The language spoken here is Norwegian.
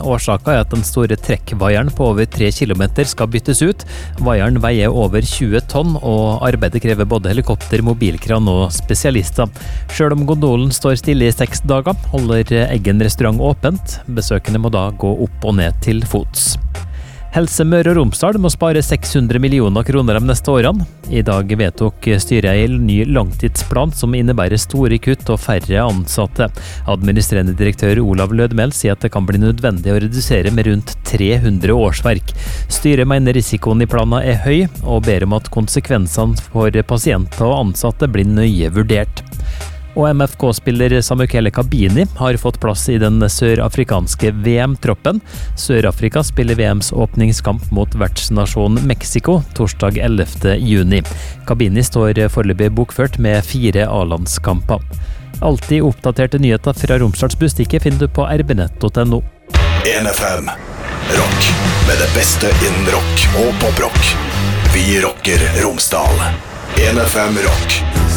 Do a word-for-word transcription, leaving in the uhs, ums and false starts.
Årsaken er at den store trekkvaieren på over tre kilometer skal byttes ut. Vaieren veier over tjue tonn, og arbeidet krever både helikopter, mobilkran og spesialister. Selv om gondolen står stille i seks dager, holder Eggen restaurant åpent. Besøkende må da gå opp og ned til fots. Helse Møre og Romsdal må spare seks hundre millioner kroner de neste årene. I dag vedtok styret en ny langtidsplan som innebærer store kutt og færre ansatte. Administrerende direktør Olav Lødmel sier at det kan bli nødvendig å redusere med rundt tre hundre årsverk. Styret mener risikoen i planen er høy, og ber om at konsekvensene for pasienter og ansatte blir nøye vurdert. Og M F K-spiller Samuel Kabini har fått plass i den sørafrikanske V M-troppen. Sør-Afrika spiller V M's åpningskamp mot vertsnasjonen Mexico torsdag ellevte juni. Kabini står foreløpig bokført med fire A-landskamper. Alltid oppdaterte nyheter fra Romsdals Bustikke finner du på r b nett punktum no. en F M Rock med det beste innen rock og poprock. Vi rocker Romsdal. en F M Rock.